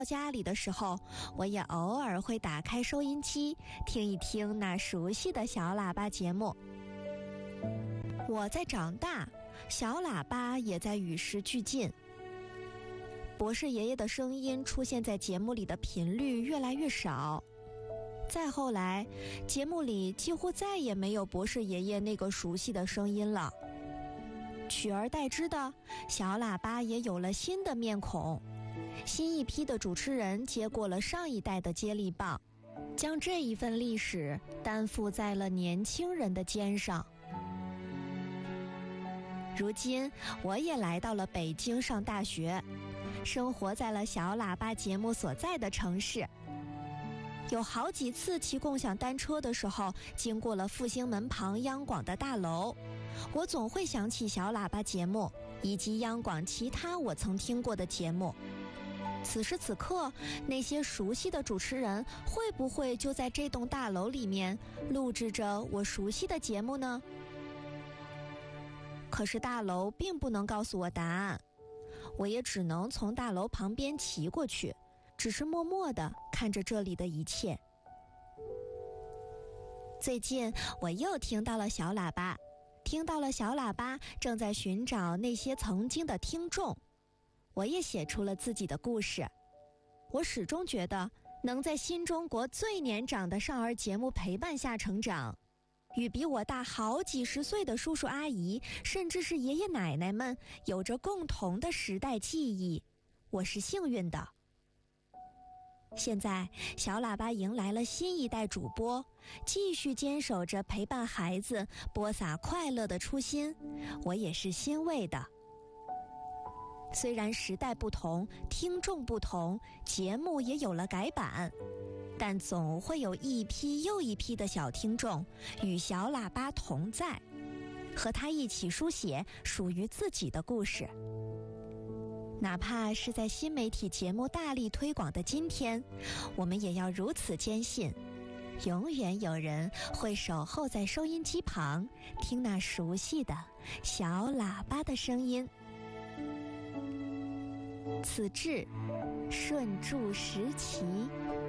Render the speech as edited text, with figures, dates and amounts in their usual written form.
家里的时候，我也偶尔会打开收音机，听一听那熟悉的小喇叭节目。我在长大，小喇叭也在与时俱进。博士爷爷的声音出现在节目里的频率越来越少。再后来，节目里几乎再也没有博士爷爷那个熟悉的声音了。取而代之的，小喇叭也有了新的面孔。新一批的主持人接过了上一代的接力棒，将这一份历史担负在了年轻人的肩上。如今，我也来到了北京上大学，生活在了小喇叭节目所在的城市。有好几次骑共享单车的时候，经过了复兴门旁央广的大楼，我总会想起小喇叭节目以及央广其他我曾听过的节目。此时此刻，那些熟悉的主持人会不会就在这栋大楼里面录制着我熟悉的节目呢？可是大楼并不能告诉我答案，我也只能从大楼旁边骑过去，只是默默地看着这里的一切。最近我又听到了小喇叭正在寻找那些曾经的听众。我也写出了自己的故事。我始终觉得能在新中国最年长的少儿节目陪伴下成长，与比我大好几十岁的叔叔阿姨，甚至是爷爷奶奶们有着共同的时代记忆，我是幸运的。现在小喇叭迎来了新一代主播，继续坚守着陪伴孩子播撒快乐的初心，我也是欣慰的。虽然时代不同，听众不同，节目也有了改版，但总会有一批又一批的小听众与小喇叭同在，和他一起书写属于自己的故事。哪怕是在新媒体节目大力推广的今天，我们也要如此坚信，永远有人会守候在收音机旁，听那熟悉的小喇叭的声音。此致顺注时期。